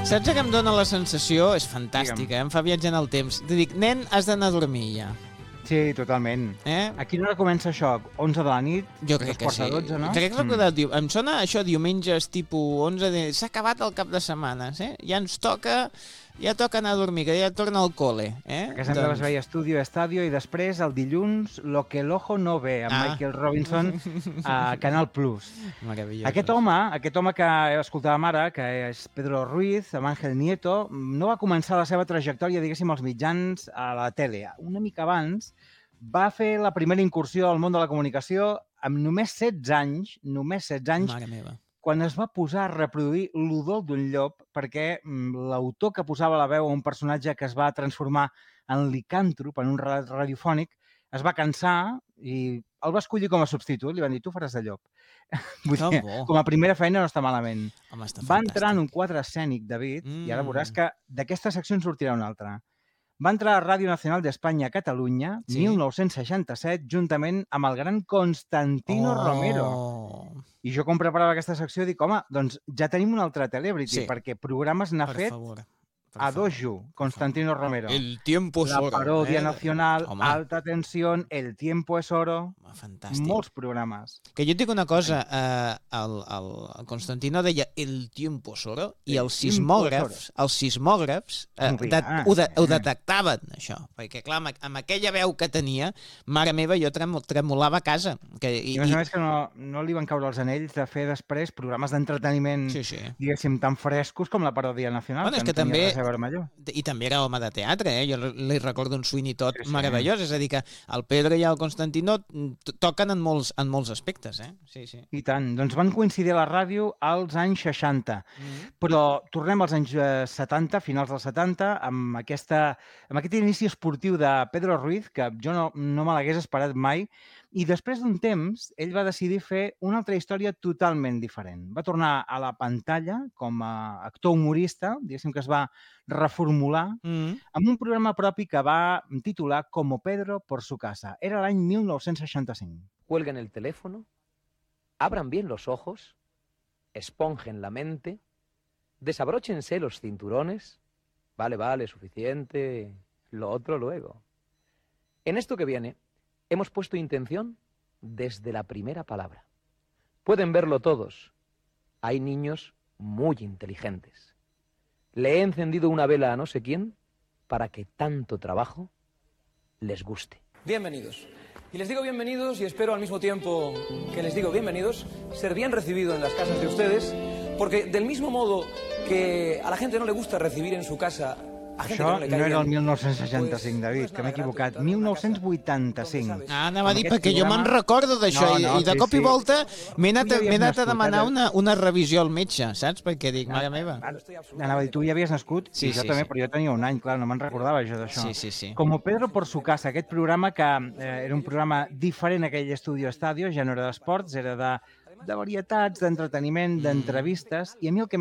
Saps que em dóna la sensació? És fantàstica, em fa viatjar en el temps. Te dic, nen, has d'anar a dormir ja. Sí, totalment. A quina hora comença això? 11 de la nit? Jo crec que sí. 12, no? Crec que em sona això diumenges tipus 11 de... S'ha acabat el cap de setmana, ja ens toca... Ja toca anar a dormir, que ja torna al col·le. A casa meva es veia Estudio Estadio i després el dilluns Lo que el ojo no ve, amb Michael Robinson a Canal Plus. Meravellós. Aquest home que escoltàvem ara, que és Pedro Ruiz, amb Ángel Nieto, no va començar la seva trajectòria, diguéssim, als mitjans a la tele. Una mica abans va fer la primera incursió al món de la comunicació amb només 16 anys, Mare meva. quan es va posar a reproduir l'udol d'un llop, perquè l'autor que posava la veu a un personatge que es va transformar en licàntrop, en un relat radiofònic, es va cansar i el va escollir com a substitut. Li van dir, tu faràs de llop. Vull dir, com a primera feina no està malament. Home, està va entrar en un quadre escènic, David, i ara veuràs que d'aquesta secció en sortirà una altra. Va entrar a Ràdio Nacional d'Espanya a Catalunya, 1967, juntament amb el gran Constantino Romero. I jo, quan preparava aquesta secció, dic, home, doncs ja tenim una altra celebrity, perquè programes n'ha fet a dojo, Constantino Romero. El tiempo es oro. La parodia nacional, Alta tensión, El tiempo es oro. Fantàstic. Molts programes. Que jo et dic una cosa, el Constantino deia El tiempo es oro i els sismògrafs ho detectaven, això. Perquè, clar, amb aquella veu que tenia, mare meva, jo tremolava a casa. I a més que no li van caure els anells de fer després programes d'entreteniment, diguéssim, tan frescos com la parodia nacional. Bueno, és que també... I també era home de teatre, jo li recordo un Sweeney Todd meravellós, és a dir que el Pedro i el Constantino toquen en molts aspectes, Sí. I tant, doncs van coincidir a la ràdio als anys 60, però tornem als anys 70, finals dels 70, amb aquest inici esportiu de Pedro Ruiz, que jo no me l'hagués esperat mai, i després d'un temps, ell va decidir fer una altra història totalment diferent. Va tornar a la pantalla com a actor humorista, diguéssim que es va reformular, amb un programa propi que va titular Como Pedro por su casa. Era l'any 1965. Cuelguen el teléfono, abran bien los ojos, esponjen la mente, desabróchense los cinturones. Vale, suficiente. Lo otro luego. En esto que viene, hemos puesto intención desde la primera palabra. Pueden verlo todos. Hay niños muy inteligentes. Le he encendido una vela a no sé quién para que tanto trabajo les guste. Bienvenidos. Y les digo bienvenidos y espero al mismo tiempo que les digo bienvenidos ser bien recibido en las casas de ustedes, porque del mismo modo que a la gente no le gusta recibir en su casa a gente Això que no le cae no era el bien, 1965, David, que m'he equivocat. 1985. Anava a dir, perquè jo me'n recordo d'això, i de cop i volta m'he anat a demanar una revisió al metge, saps? Perquè dic, mare meva. Anava a dir, tu ja havies nascut? Sí, jo també, però jo tenia un any, clar, no me'n recordava això d'això. Sí. Como Pedro por su casa, aquest programa que era un programa diferent a aquell Estudio Estadio, ja no era d'esports, era de varietats, d'entreteniment, d'entrevistes, i a mi el que